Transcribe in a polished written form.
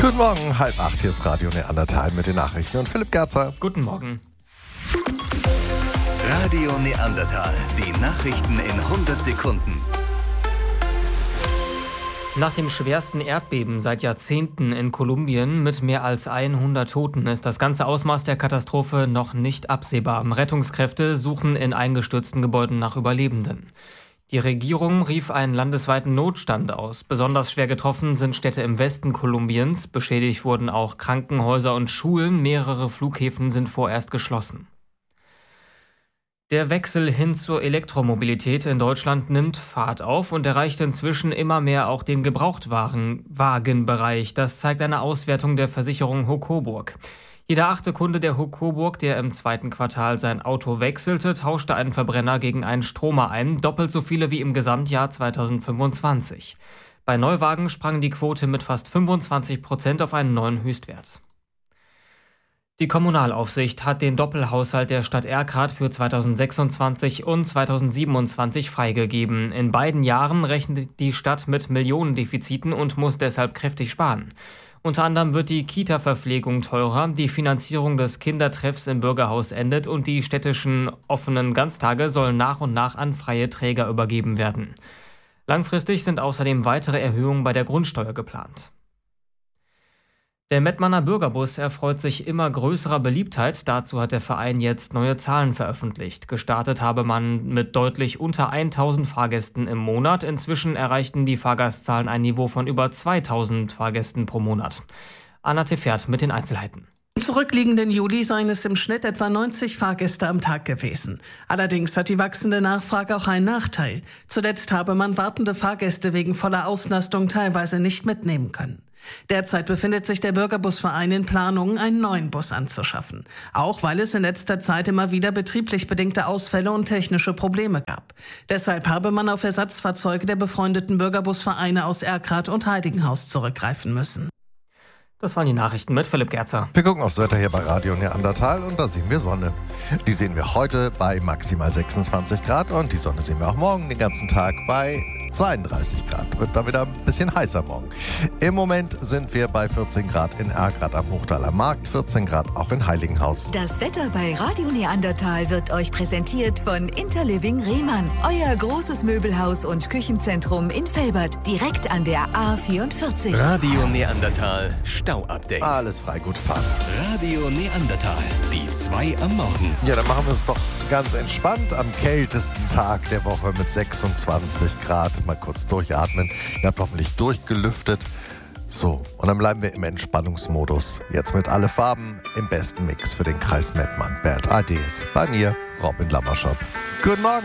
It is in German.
Guten Morgen, 7:30, hier ist Radio Neandertal mit den Nachrichten und Philipp Gerzer. Guten Morgen. Radio Neandertal, die Nachrichten in 100 Sekunden. Nach dem schwersten Erdbeben seit Jahrzehnten in Kolumbien mit mehr als 100 Toten ist das ganze Ausmaß der Katastrophe noch nicht absehbar. Rettungskräfte suchen in eingestürzten Gebäuden nach Überlebenden. Die Regierung rief einen landesweiten Notstand aus. Besonders schwer getroffen sind Städte im Westen Kolumbiens. Beschädigt wurden auch Krankenhäuser und Schulen. Mehrere Flughäfen sind vorerst geschlossen. Der Wechsel hin zur Elektromobilität in Deutschland nimmt Fahrt auf und erreicht inzwischen immer mehr auch den Gebrauchtwagenbereich. Das zeigt eine Auswertung der Versicherung HOCOBURG. Jeder 8. Kunde der HOCOBURG, der im 2. Quartal sein Auto wechselte, tauschte einen Verbrenner gegen einen Stromer ein, doppelt so viele wie im Gesamtjahr 2025. Bei Neuwagen sprang die Quote mit fast 25% auf einen neuen Höchstwert. Die Kommunalaufsicht hat den Doppelhaushalt der Stadt Erkrath für 2026 und 2027 freigegeben. In beiden Jahren rechnet die Stadt mit Millionendefiziten und muss deshalb kräftig sparen. Unter anderem wird die Kita-Verpflegung teurer, die Finanzierung des Kindertreffs im Bürgerhaus endet und die städtischen offenen Ganztage sollen nach und nach an freie Träger übergeben werden. Langfristig sind außerdem weitere Erhöhungen bei der Grundsteuer geplant. Der Mettmanner Bürgerbus erfreut sich immer größerer Beliebtheit. Dazu hat der Verein jetzt neue Zahlen veröffentlicht. Gestartet habe man mit deutlich unter 1000 Fahrgästen im Monat. Inzwischen erreichten die Fahrgastzahlen ein Niveau von über 2000 Fahrgästen pro Monat. Anna Tefert mit den Einzelheiten. Im zurückliegenden Juli seien es im Schnitt etwa 90 Fahrgäste am Tag gewesen. Allerdings hat die wachsende Nachfrage auch einen Nachteil. Zuletzt habe man wartende Fahrgäste wegen voller Auslastung teilweise nicht mitnehmen können. Derzeit befindet sich der Bürgerbusverein in Planungen, einen neuen Bus anzuschaffen. Auch weil es in letzter Zeit immer wieder betrieblich bedingte Ausfälle und technische Probleme gab. Deshalb habe man auf Ersatzfahrzeuge der befreundeten Bürgerbusvereine aus Erkrath und Heiligenhaus zurückgreifen müssen. Das waren die Nachrichten mit Philipp Gerzer. Wir gucken aufs Wetter hier bei Radio Neandertal und da sehen wir Sonne. Die sehen wir heute bei maximal 26 Grad und die Sonne sehen wir auch morgen den ganzen Tag bei 32 Grad. Wird dann wieder ein bisschen heißer morgen. Im Moment sind wir bei 14 Grad in Erkrath am Hochtaler Markt, 14 Grad auch in Heiligenhaus. Das Wetter bei Radio Neandertal wird euch präsentiert von Interliving Rehmann. Euer großes Möbelhaus und Küchenzentrum in Velbert, direkt an der A44. Radio Neandertal, Stau-Update. Alles frei, gute Fahrt. Radio Neandertal, die 2 am Morgen. Ja, dann machen wir es doch ganz entspannt am kältesten Tag der Woche mit 26 Grad. Mal kurz durchatmen. Ihr habt hoffentlich durchgelüftet. So, und dann bleiben wir im Entspannungsmodus. Jetzt mit alle Farben im besten Mix für den Kreis Mettmann. Bad Ideas. Bei mir, Robin Lammerschop. Guten Morgen.